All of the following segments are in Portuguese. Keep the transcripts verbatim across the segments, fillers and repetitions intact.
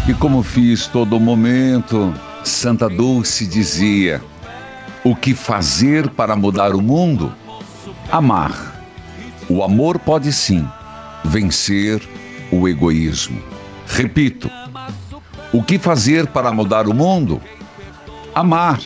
E como fiz todo momento, Santa Dulce dizia: o que fazer para mudar o mundo? Amar. O amor pode sim vencer o egoísmo. Repito, o que fazer para mudar o mundo? Amar.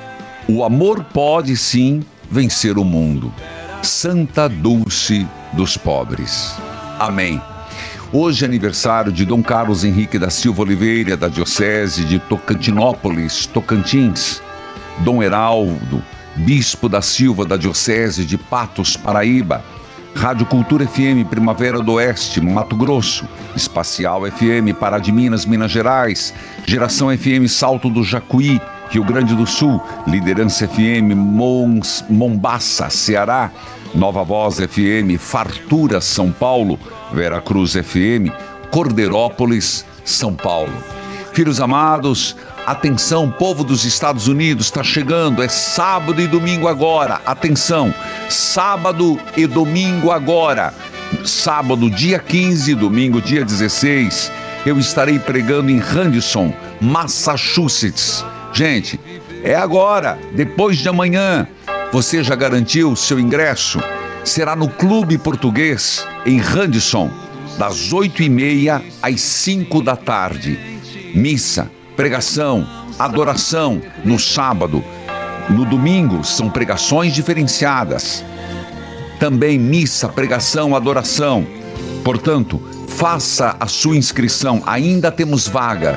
O amor pode sim vencer o mundo. Santa Dulce dos pobres. Amém. Hoje é aniversário de Dom Carlos Henrique da Silva Oliveira, da Diocese de Tocantinópolis, Tocantins. Dom Heraldo, Bispo da Silva, da Diocese de Patos, Paraíba. Rádio Cultura F M, Primavera do Oeste, Mato Grosso. Espacial F M, Pará de Minas, Minas Gerais. Geração F M, Salto do Jacuí, Rio Grande do Sul. Liderança F M, Mons, Mombaça, Ceará. Nova Voz F M, Fartura, São Paulo. Veracruz F M, Cordeirópolis, São Paulo. Filhos amados, atenção, povo dos Estados Unidos, está chegando, é sábado e domingo agora, atenção, sábado e domingo agora, sábado dia quinze, domingo dia dezesseis, eu estarei pregando em Radisson, Massachusetts. Gente, é agora, depois de amanhã. Você já garantiu seu ingresso? Será no Clube Português, em Radisson, das oito e meia às cinco da tarde. Missa, pregação, adoração no sábado. No domingo são pregações diferenciadas. Também missa, pregação, adoração. Portanto, faça a sua inscrição, ainda temos vaga.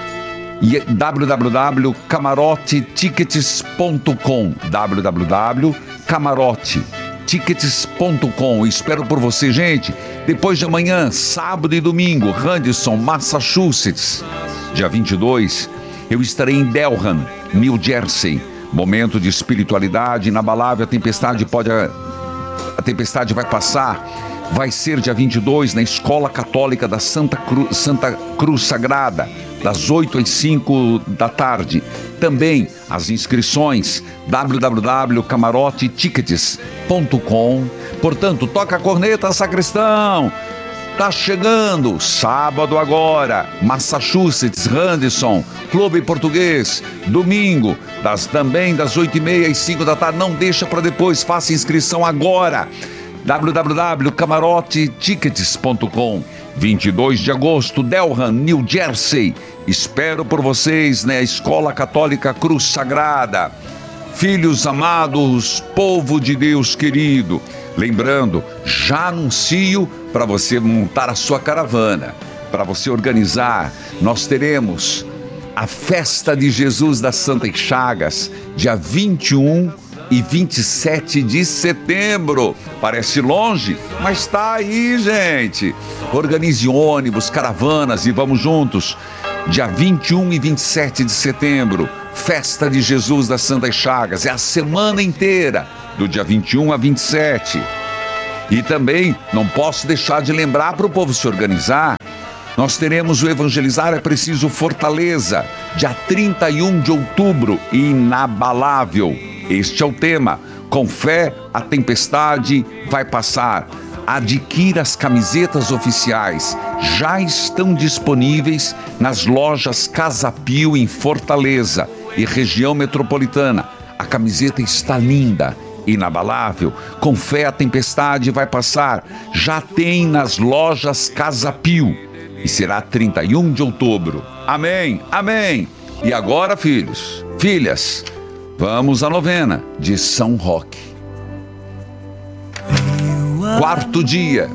E w w w ponto camarote tickets ponto com w w w ponto camarote tickets ponto com. Espero por você, gente. Depois de amanhã, sábado e domingo, Radisson, Massachusetts. Dia vinte e dois, eu estarei em Delran, New Jersey. Momento de espiritualidade inabalável. A tempestade pode... A tempestade vai passar. Vai ser dia vinte e dois na Escola Católica da Santa, Cru... Santa Cruz Sagrada, das oito às cinco da tarde. Também as inscrições, w w w ponto camarote tickets ponto com. Portanto, toca a corneta, sacristão. Tá chegando, sábado agora, Massachusetts, Radisson, Clube Português, domingo, das, também das oito e meia às cinco da tarde. Não deixa para depois, faça inscrição agora. w w w ponto camarote tickets ponto com. vinte e dois de agosto, Delran, New Jersey. Espero por vocês na Escola Católica Cruz Sagrada. Filhos amados, povo de Deus querido. Lembrando, já anuncio para você montar a sua caravana, para você organizar. Nós teremos a Festa de Jesus das Santas Chagas, dia vinte e um e vinte e sete de setembro. Parece longe, mas está aí, gente. Organize ônibus, caravanas e vamos juntos. Dia vinte e um e vinte e sete de setembro, Festa de Jesus das Santas Chagas. É a semana inteira, do dia vinte e um a vinte e sete. E também não posso deixar de lembrar para o povo se organizar. Nós teremos o Evangelizar é Preciso Fortaleza, dia trinta e um de outubro, inabalável. Este é o tema. Com fé, a tempestade vai passar. Adquira as camisetas oficiais. Já estão disponíveis nas lojas Casa Pio em Fortaleza e região metropolitana. A camiseta está linda, inabalável. Com fé, a tempestade vai passar. Já tem nas lojas Casa Pio. E será trinta e um de outubro. Amém, amém. E agora, filhos, filhas, vamos à novena de São Roque. Quarto dia.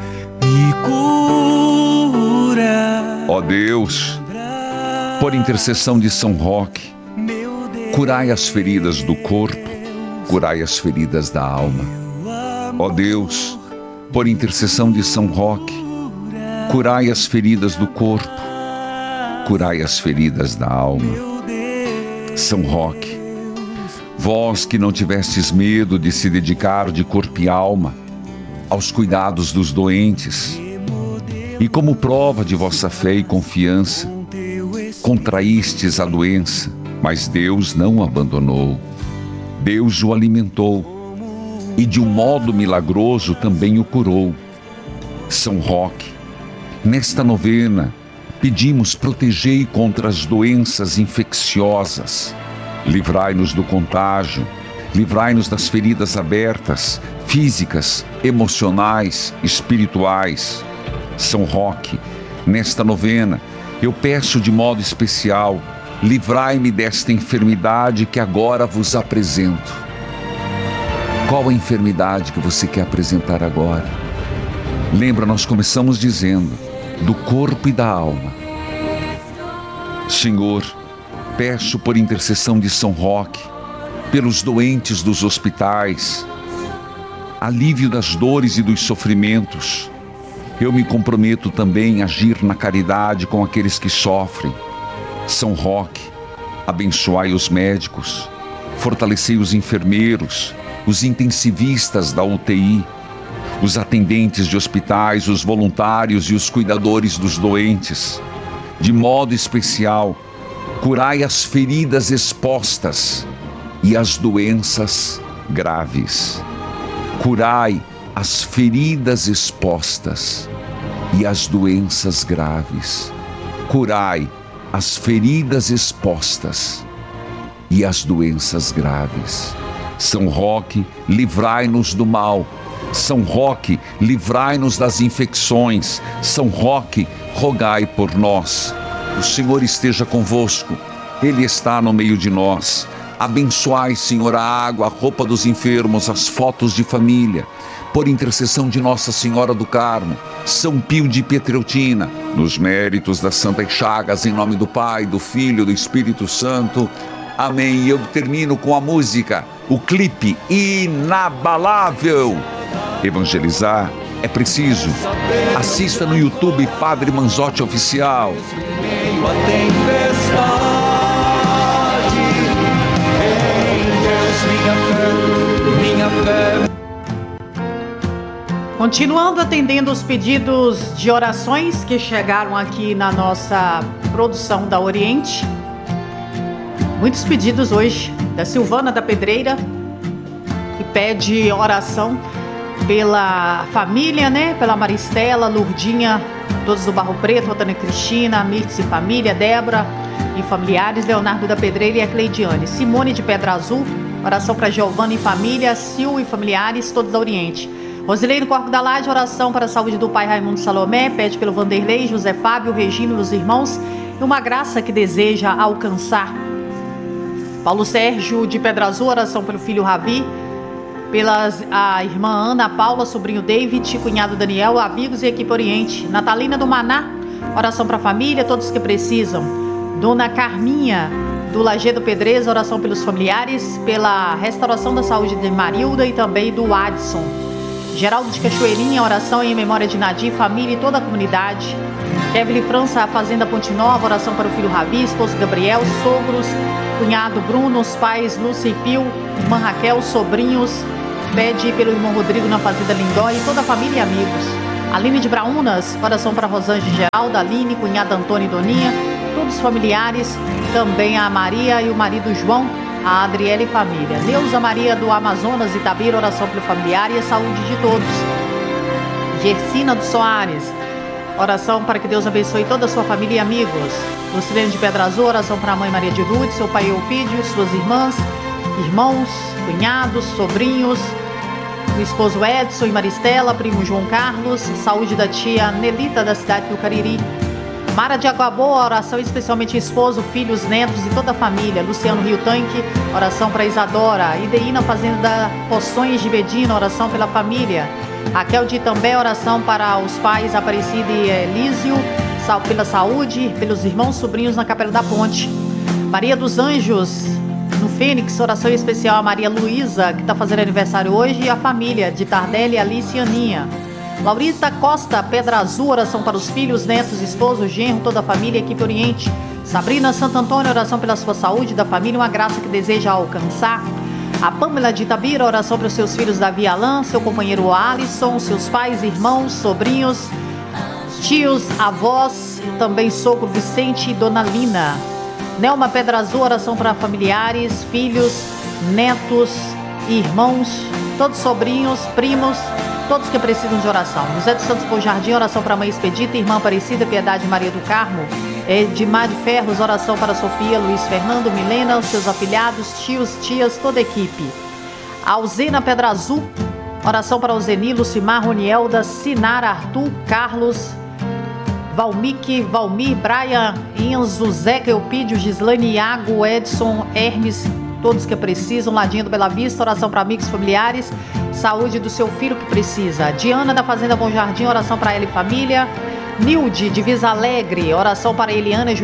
Ó Deus, por intercessão de São Roque, curai as feridas do corpo, curai as feridas da alma. Ó Deus, por intercessão de São Roque, curai as feridas do corpo, curai as feridas da alma. São Roque, vós que não tivestes medo de se dedicar de corpo e alma aos cuidados dos doentes, e como prova de vossa fé e confiança, contraístes a doença, mas Deus não o abandonou. Deus o alimentou e de um modo milagroso também o curou. São Roque, nesta novena, Pedimos, protegei contra as doenças infecciosas. Livrai-nos do contágio. Livrai-nos das feridas abertas, físicas, emocionais, espirituais. São Roque, nesta novena, eu peço de modo especial, livrai-me desta enfermidade que agora vos apresento. Qual a enfermidade que você quer apresentar agora? Lembra, nós começamos dizendo, do corpo e da alma. Senhor, peço por intercessão de São Roque, pelos doentes dos hospitais, alívio das dores e dos sofrimentos. Eu me comprometo também a agir na caridade com aqueles que sofrem. São Roque, abençoai os médicos, fortalecei os enfermeiros, os intensivistas da U T I, os atendentes de hospitais, os voluntários e os cuidadores dos doentes. De modo especial, curai as feridas expostas e as doenças graves. Curai as feridas expostas e as doenças graves. Curai as feridas expostas e as doenças graves. São Roque, livrai-nos do mal. São Roque, livrai-nos das infecções. São Roque, rogai por nós. O Senhor esteja convosco. Ele está no meio de nós. Abençoai, Senhor, a água, a roupa dos enfermos, as fotos de família. Por intercessão de Nossa Senhora do Carmo, São Pio de Pietreutina, nos méritos das Santas Chagas, em nome do Pai, do Filho e do Espírito Santo. Amém. E eu termino com a música, o clipe Inabalável. Evangelizar é preciso. Assista no YouTube Padre Manzotti Oficial. Meio a tempestade, em Deus minha fé, minha fé. Continuando atendendo os pedidos de orações que chegaram aqui na nossa produção da Oriente. Muitos pedidos hoje, da Silvana da Pedreira, que pede oração pela família, né? Pela Maristela, Lurdinha, todos do Barro Preto, Rotana Cristina, Mirtes e família, Débora e familiares, Leonardo da Pedreira e a Cleidiane. Simone de Pedra Azul, oração para Giovana e família, Sil e familiares, todos da Oriente. Rosileiro Corpo da Laje, oração para a saúde do pai Raimundo Salomé, pede pelo Vanderlei, José Fábio, Regino e os irmãos, e uma graça que deseja alcançar. Paulo Sérgio de Pedra Azul, oração pelo filho Ravi, pela a irmã Ana Paula, sobrinho David, cunhado Daniel, amigos e equipe Oriente. Natalina do Maná, oração para a família, todos que precisam. Dona Carminha do Lajeado Pedreza, oração pelos familiares, pela restauração da saúde de Marilda e também do Adson. Geraldo de Cachoeirinha, oração em memória de Nadir, família e toda a comunidade. Kevin França, a Fazenda Ponte Nova, oração para o filho Ravi, esposo Gabriel, sogros, cunhado Bruno, os pais Lúcia e Pio, irmã Raquel, sobrinhos, pede pelo irmão Rodrigo na Fazenda Lindó e toda a família e amigos. Aline de Braunas, oração para Rosângela Geralda, Aline, cunhada Antônia e Doninha, todos os familiares, também a Maria e o marido João, a Adriele e família. Neuza Maria do Amazonas, Itabira, oração pelo familiar e a saúde de todos. Gersina dos Soares, oração para que Deus abençoe toda a sua família e amigos. Lucilene de Pedra Azul, oração para a mãe Maria de Lourdes, seu pai Eupídio, suas irmãs, irmãos, cunhados, sobrinhos, o esposo Edson e Maristela, primo João Carlos, saúde da tia Nelita da cidade do Cariri. Mara de Água Boa, oração especialmente esposo, filhos, netos e toda a família. Luciano Rio Tanque, oração para Isadora. Ideína Fazenda Poções de Bedina, oração pela família. Raquel de Itambé, oração para os pais Aparecida e Elísio, pela saúde, pelos irmãos sobrinhos na Capela da Ponte. Maria dos Anjos, no Fênix, oração especial a Maria Luísa, que está fazendo aniversário hoje, e a família de Tardelli, Alice e Aninha. Laurita Costa, Pedra Azul, oração para os filhos, netos, esposo, genro, toda a família, equipe Oriente. Sabrina Santo Antônio, oração pela sua saúde, da família, uma graça que deseja alcançar. A Pâmela de Itabira, oração para os seus filhos Davi e Alain, seu companheiro Alisson, seus pais, irmãos, sobrinhos, tios, avós, e também sogro Vicente e Dona Lina. Nelma Pedra Azul, oração para familiares, filhos, netos, irmãos, todos sobrinhos, primos, todos que precisam de oração. José dos Santos Bom Jardim, oração para a Mãe Expedita, Irmã Aparecida, Piedade Maria do Carmo. Edmar de Ferros, oração para Sofia, Luiz Fernando, Milena, os seus afilhados, tios, tias, toda a equipe. Alzena Pedra Azul, oração para Alzeni, Lucimar, Ronielda, Sinara, Arthur, Carlos, Valmique, Valmir, Brian, Enzo, Zeca, Eupídio, Gislaine, Iago, Edson, Hermes, todos que precisam. Ladinha do Bela Vista, oração para amigos familiares, saúde do seu filho que precisa. Diana da Fazenda Bom Jardim, oração para ela e família. Nilde, de Visa Alegre, oração para Eliana e